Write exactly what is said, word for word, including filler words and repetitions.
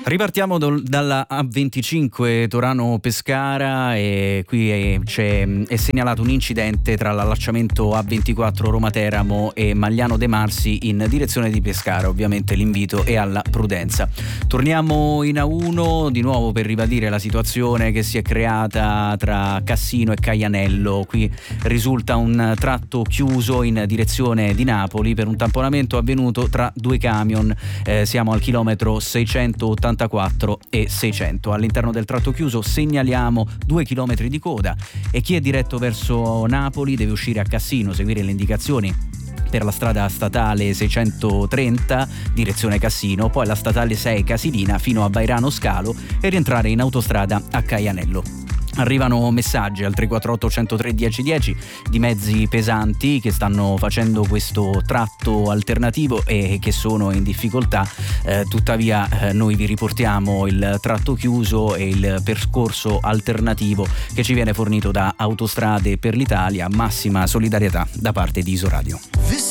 Ripartiamo dal- dalla A venticinque Torano-Pescara e qui è, c'è, è segnalato un incidente tra l'allacciamento A ventiquattro Roma-Teramo e Magliano De Marsi in direzione di Pescara. Ovviamente l'invito è alla prudenza. Torniamo in A uno di nuovo per ribadire la situazione che si è creata tra Cassino e Caianello. Qui risulta un tratto chiuso in direzione di Napoli per un tamponamento avvenuto tra due camion. Eh, siamo al chilometro seicentottantaquattro e seicento. All'interno del tratto chiuso segnaliamo due chilometri di coda e chi è diretto verso Napoli deve uscire a Cassino, seguire le indicazioni per la strada statale seicentotrenta direzione Cassino, poi la statale sei Casilina fino a Vairano Scalo e rientrare in autostrada a Caianello. Arrivano messaggi al tre quattro otto uno zero tre uno zero uno zero di mezzi pesanti che stanno facendo questo tratto alternativo e che sono in difficoltà, eh, tuttavia eh, noi vi riportiamo il tratto chiuso e il percorso alternativo che ci viene fornito da Autostrade per l'Italia. Massima solidarietà da parte di Isoradio.